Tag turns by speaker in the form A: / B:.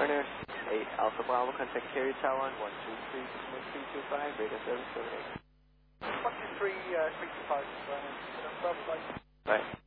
A: Turner 8 Alpha Bravo, contact carrier Taiwan 123.325, radar service 78.
B: 123.325,
A: Right.